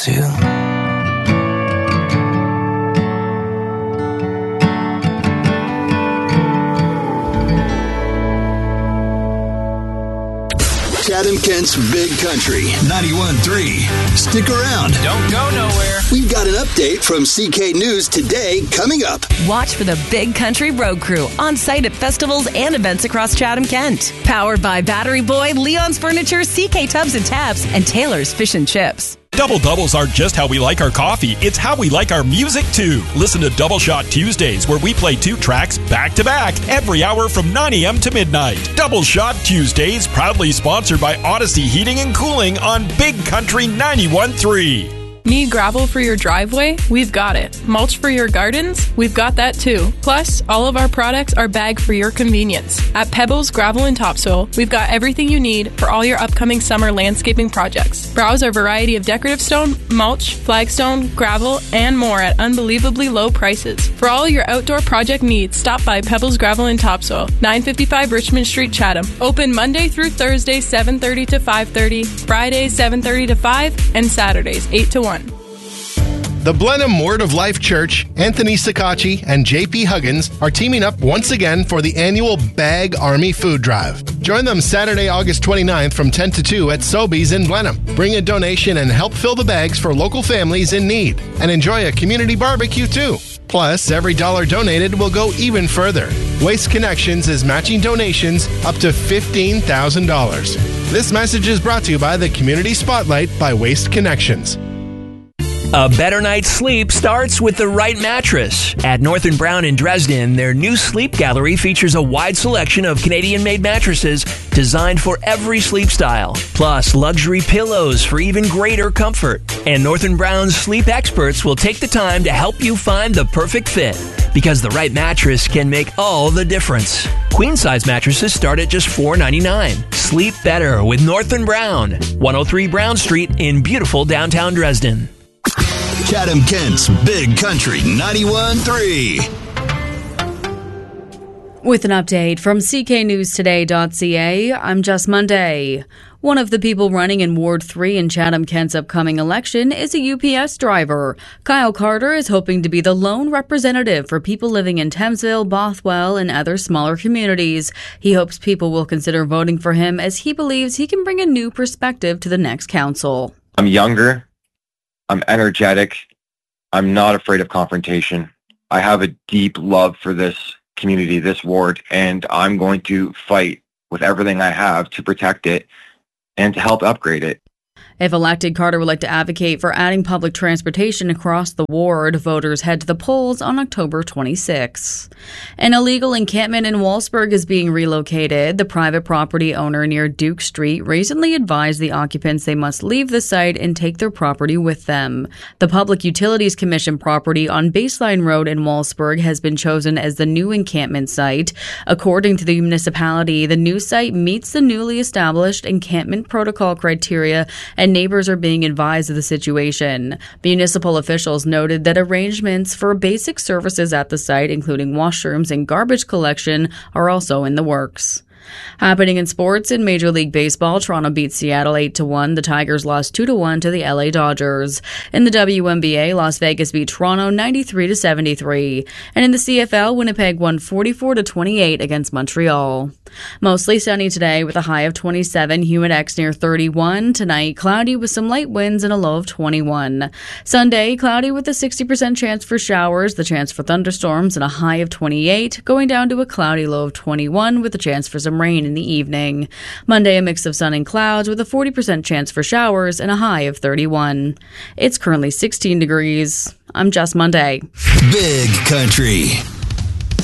to. Chatham Kent's Big Country 91.3. Stick around. Don't go nowhere. We've got an update from CK News today coming up. Watch for the Big Country Road Crew on site at festivals and events across Chatham Kent. Powered by Battery Boy, Leon's Furniture, CK Tubs and Tabs, and Taylor's Fish and Chips. Double Doubles aren't just how we like our coffee, it's how we like our music too. Listen to Double Shot Tuesdays, where we play 2 tracks back to back every hour from 9 a.m. to midnight. Double Shot Tuesdays, proudly sponsored by Odyssey Heating and Cooling on Big Country 91.3. Need gravel for your driveway? We've got it. Mulch for your gardens? We've got that too. Plus, all of our products are bagged for your convenience. At Pebbles Gravel and Topsoil, we've got everything you need for all your upcoming summer landscaping projects. Browse our variety of decorative stone, mulch, flagstone, gravel, and more at unbelievably low prices. For all your outdoor project needs, stop by Pebbles Gravel and Topsoil, 955 Richmond Street, Chatham. Open Monday through Thursday, 7:30 to 5:30, Fridays, 7:30 to 5, and Saturdays, 8 to 1. The Blenheim Word of Life Church, Anthony Sacacci, and JP Huggins are teaming up once again for the annual Bag Army Food Drive. Join them Saturday, August 29th from 10 to 2 at Sobeys in Blenheim. Bring a donation and help fill the bags for local families in need. And enjoy a community barbecue too. Plus, every dollar donated will go even further. Waste Connections is matching donations up to $15,000. This message is brought to you by the Community Spotlight by Waste Connections. A better night's sleep starts with the right mattress. At North & Brown in Dresden, their new sleep gallery features a wide selection of Canadian-made mattresses designed for every sleep style, plus luxury pillows for even greater comfort. And North & Brown's sleep experts will take the time to help you find the perfect fit, because the right mattress can make all the difference. Queen-size mattresses start at just $4.99. Sleep better with North & Brown, 103 Brown Street in beautiful downtown Dresden. Chatham Kent's Big Country 91.3. With an update from cknewstoday.ca, I'm Jess Monday. One of the people running in Ward 3 in Chatham Kent's upcoming election is a UPS driver. Kyle Carter is hoping to be the lone representative for people living in Thamesville, Bothwell, and other smaller communities. He hopes people will consider voting for him as he believes he can bring a new perspective to the next council. I'm younger. I'm energetic. I'm not afraid of confrontation. I have a deep love for this community, this ward, and I'm going to fight with everything I have to protect it and to help upgrade it. If elected, Carter would like to advocate for adding public transportation across the ward. Voters head to the polls on October 26. An illegal encampment in Walsburg is being relocated. The private property owner near Duke Street recently advised the occupants they must leave the site and take their property with them. The Public Utilities Commission property on Baseline Road in Walsburg has been chosen as the new encampment site. According to the municipality, the new site meets the newly established encampment protocol criteria, and neighbors are being advised of the situation. Municipal officials noted that arrangements for basic services at the site, including washrooms and garbage collection, are also in the works. Happening in sports, in Major League Baseball, Toronto beat Seattle 8-1. The Tigers lost 2-1 to the LA Dodgers. In the WNBA, Las Vegas beat Toronto 93-73. And in the CFL, Winnipeg won 44-28 against Montreal. Mostly sunny today with a high of 27, humid X near 31. Tonight, cloudy with some light winds and a low of 21. Sunday, cloudy with a 60% chance for showers, the chance for thunderstorms, and a high of 28, going down to a cloudy low of 21 with a chance for some rain in the evening. Monday, a mix of sun and clouds with a 40% chance for showers and a high of 31. It's currently 16 degrees. I'm Jess Monday. Big Country